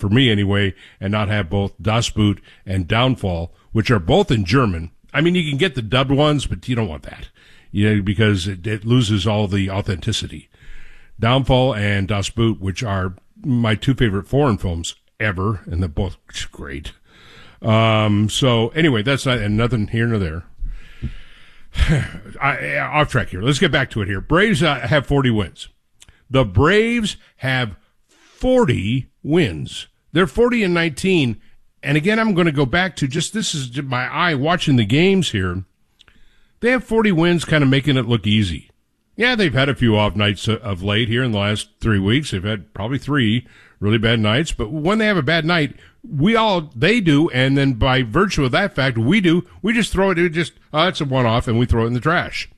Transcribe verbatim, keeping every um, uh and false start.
for me anyway, and not have both Das Boot and Downfall, which are both in German. I mean, you can get the dubbed ones, but you don't want that, you know, because it, it loses all the authenticity. Downfall and Das Boot, which are my two favorite foreign films ever, and they're both great. Um, so anyway, that's not, and nothing here nor there. I, off track here. Let's get back to it here. Braves uh, have forty wins. The Braves have forty wins. They're forty and nineteen. And again, I'm going to go back to just, this is my eye watching the games here. They have forty wins, kind of making it look easy. Yeah, they've had a few off nights of late here in the last three weeks. They've had probably three really bad nights. But when they have a bad night, we all, they do, and then by virtue of that fact, we do, we just throw it, it just, oh, it's a one-off, and we throw it in the trash.